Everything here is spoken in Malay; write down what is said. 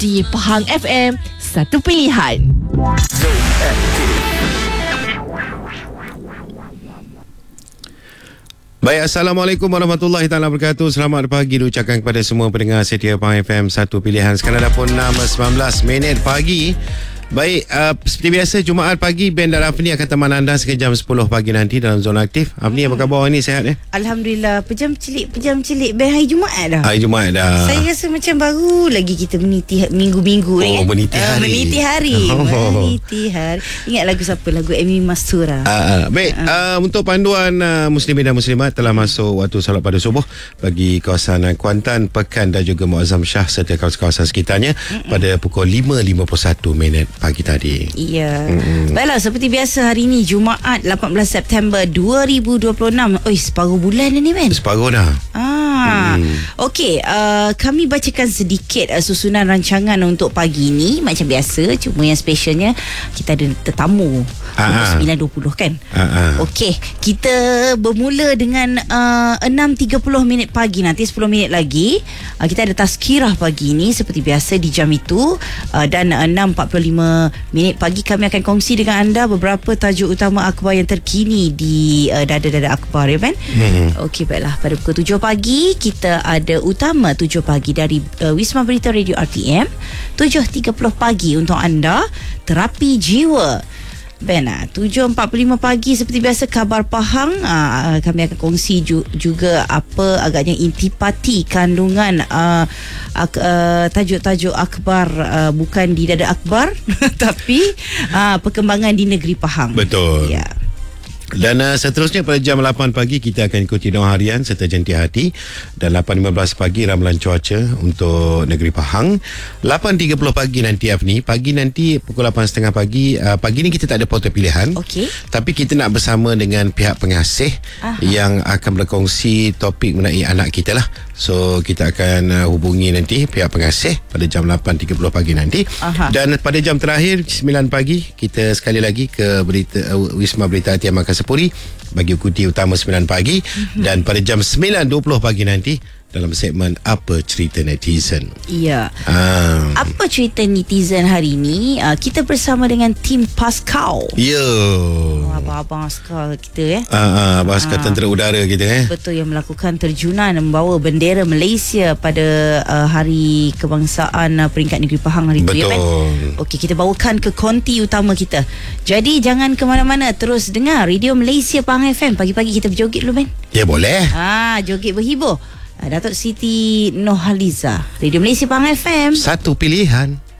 di Pahang FM, satu pilihan. Baik, Assalamualaikum warahmatullahi taala wabarakatuh. Selamat pagi diucapkan kepada semua pendengar setia Pahang FM satu pilihan. Sekarang dah pun 19 minit pagi. Baik, seperti biasa Jumaat pagi band Darafni akan teman anda sekejam 10 pagi nanti dalam Zona Aktif. Afni, apa khabar hari ni, sihat ya? Alhamdulillah, pejam celik band hari Jumaat dah. Hari Jumaat dah. Saya rasa macam baru lagi kita meniti minggu-minggu ni. Oh, meniti hari. Meniti hari. Meniti hari. Ingat lagu siapa? Lagu Amy Mastura. Baik, untuk panduan muslimin dan muslimat, telah masuk waktu solat pada subuh bagi kawasan Kuantan, Pekan dan juga Muazzam Shah serta kawasan sekitarnya pada pukul 5.51 minit pagi tadi. Iya. Baiklah, seperti biasa hari ini Jumaat 18 September 2026. Oi, separuh bulan dah ni, Ben. Separuh dah. Okey, kami bacakan sedikit susunan rancangan untuk pagi ini. Macam biasa, cuma yang specialnya kita ada tetamu pukul 9.20 kan. Okey, kita bermula dengan 6.30 minit pagi. Nanti 10 minit lagi kita ada tazkirah pagi ini seperti biasa di jam itu. Dan 6.45 minit pagi kami akan kongsi dengan anda beberapa tajuk utama akhbar yang terkini di dada-dada akhbar, ya Ben? Okey, baiklah, pada pukul 7 pagi kita ada utama 7 pagi dari Wisma Berita Radio RTM. 7.30 pagi untuk anda terapi jiwa. Ben, 7.45 pagi seperti biasa khabar Pahang. Kami akan kongsi juga apa agaknya intipati kandungan tajuk-tajuk akhbar, bukan di dada akhbar tapi perkembangan di negeri Pahang. Betul. Ya. Dan seterusnya pada jam 8 pagi kita akan ikuti doa harian serta jentiah hati. Dan 8.15 pagi ramalan cuaca untuk negeri Pahang. 8.30 pagi nanti, Afni. Pagi nanti pukul 8.30 pagi. Pagi ni kita tak ada portal pilihan. Okey. Tapi kita nak bersama dengan pihak pengasih yang akan berkongsi topik mengenai anak kita lah. So kita akan hubungi nanti pihak pengasih pada jam 8.30 pagi nanti. Dan pada jam terakhir 9 pagi kita sekali lagi ke Wisma Berita RTM Makassar bagi ikuti utama 9 pagi. Dan pada jam 9.20 pagi nanti dalam segmen Apa Cerita Netizen. Ya. Apa cerita netizen hari ini? Kita bersama dengan tim Pascal. Ya. Abang-abang askar kita, Abang askar tentera udara kita. Betul, yang melakukan terjunan membawa bendera Malaysia pada hari kebangsaan peringkat negeri Pahang hari Betul. tu, ya, Ben? Okey, kita bawakan ke konti utama kita. Jadi jangan ke mana-mana, terus dengar Radio Malaysia Pahang FM. Pagi-pagi kita berjoget dulu, Ben. Ya, boleh. Joget berhibur. Datuk Siti Nohaliza, Radio Malaysia Pahang FM, Satu pilihan.